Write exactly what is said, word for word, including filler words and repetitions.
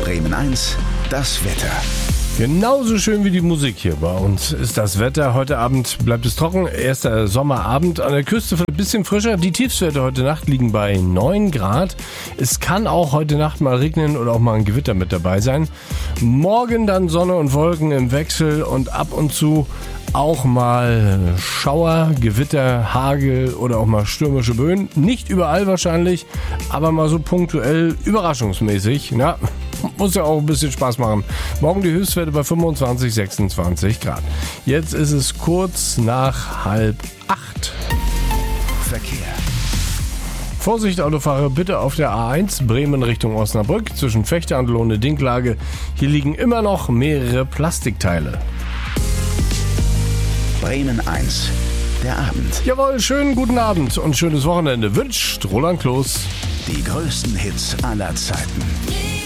Bremen eins, das Wetter. Genauso schön wie die Musik hier bei uns ist das Wetter. Heute Abend bleibt es trocken. Erster Sommerabend. An der Küste ein bisschen frischer. Die Tiefstwerte heute Nacht liegen bei neun Grad. Es kann auch heute Nacht mal regnen oder auch mal ein Gewitter mit dabei sein. Morgen dann Sonne und Wolken im Wechsel und ab und zu auch mal Schauer, Gewitter, Hagel oder auch mal stürmische Böen. Nicht überall wahrscheinlich, aber mal so punktuell überraschungsmäßig. Na, muss ja auch ein bisschen Spaß machen. Morgen die Höchstwerte bei fünfundzwanzig, sechsundzwanzig Grad. Jetzt ist es kurz nach halb acht. Verkehr. Vorsicht, Autofahrer, bitte auf der A eins Bremen Richtung Osnabrück zwischen Vechta und Lohne-Dinklage. Hier liegen immer noch mehrere Plastikteile. Bremen eins, der Abend. Jawohl, schönen guten Abend und schönes Wochenende wünscht Roland Kloß. Die größten Hits aller Zeiten.